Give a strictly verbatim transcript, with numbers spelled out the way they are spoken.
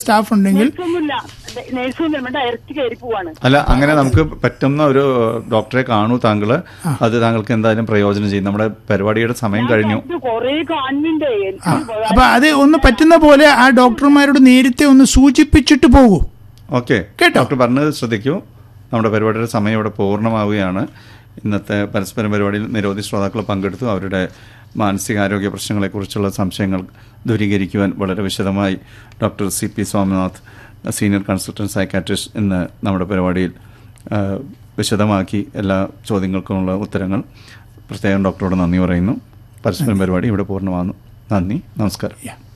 Staff ഉണ്ടെങ്കിൽ അല്ല, അങ്ങനെ നമുക്ക് പറ്റുന്ന ഒരു ഡോക്ടറെ കാണൂ താങ്കള്. അത് താങ്കൾക്ക് എന്തായാലും പ്രയോജനം ചെയ്യും. നമ്മുടെ പരിപാടിയുടെ സമയം കഴിഞ്ഞു. അപ്പൊ അത് ഒന്ന് പറ്റുന്ന പോലെ ആ ഡോക്ടർമാരോട് നേരത്തെ ഒന്ന് സൂചിപ്പിച്ചിട്ട് പോകൂ. ഓക്കെ, ഡോക്ടർ പറഞ്ഞത് ശ്രദ്ധിക്കൂ. നമ്മുടെ പരിപാടിയുടെ സമയം ഇവിടെ പൂർണ്ണമാവുകയാണ്. ഇന്നത്തെ പരസ്പരം പരിപാടിയിൽ നിരവധി ശ്രോതാക്കൾ പങ്കെടുത്തു. അവരുടെ മാനസികാരോഗ്യ പ്രശ്നങ്ങളെക്കുറിച്ചുള്ള സംശയങ്ങൾ ദൂരീകരിക്കുവാൻ വളരെ വിശദമായി doctor C P Swaminath, senior consultant psychiatrist, ഇന്ന് നമ്മുടെ പരിപാടിയിൽ വിശദമാക്കി എല്ലാ ചോദ്യങ്ങൾക്കുമുള്ള ഉത്തരങ്ങൾ. പ്രത്യേകം ഡോക്ടറോട് നന്ദി പറയുന്നു. പരസ്പരം പരിപാടി ഇവിടെ പൂർണ്ണമാകുന്നു. നന്ദി, നമസ്കാരം.